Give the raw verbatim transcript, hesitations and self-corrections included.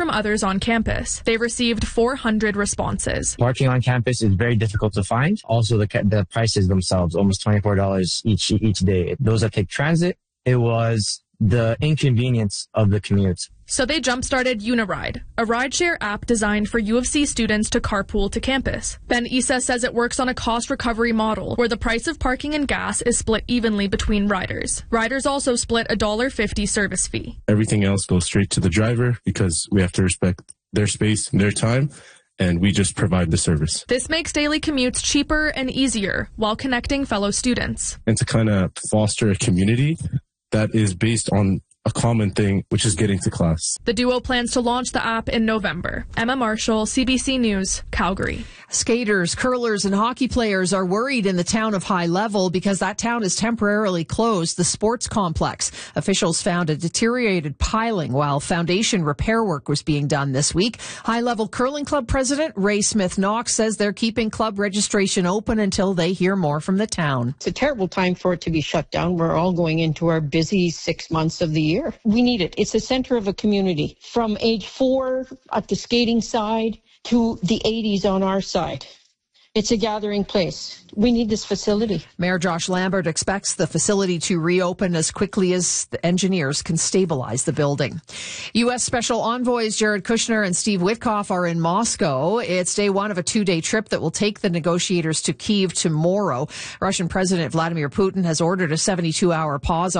from others on campus. They received four hundred responses. Parking on campus is very difficult to find. Also, the the prices themselves, almost twenty-four dollars each each day. Those that take transit, it was the inconvenience of the commute. So they jump-started Uniride, a rideshare app designed for U of C students to carpool to campus. Ben Issa says it works on a cost recovery model where the price of parking and gas is split evenly between riders. Riders also split a one dollar fifty service fee. Everything else goes straight to the driver because we have to respect their space and their time, and we just provide the service. This makes daily commutes cheaper and easier while connecting fellow students. And to kind of foster a community that is based on a common thing, which is getting to class. The duo plans to launch the app in November. Emma Marshall, C B C News, Calgary. Skaters, curlers, and hockey players are worried in the town of High Level because that town is temporarily closed, the sports complex. Officials found a deteriorated piling while foundation repair work was being done this week. High Level Curling Club President Ray Smith-Knox says they're keeping club registration open until they hear more from the town. It's a terrible time for it to be shut down. We're all going into our busy six months of the year. We need it. It's the center of a community. From age four at the skating side to the eighties on our side. It's a gathering place. We need this facility. Mayor Josh Lambert expects the facility to reopen as quickly as the engineers can stabilize the building. U S Special Envoys Jared Kushner and Steve Witkoff are in Moscow. It's day one of a two-day trip that will take the negotiators to Kyiv tomorrow. Russian President Vladimir Putin has ordered a seventy-two hour pause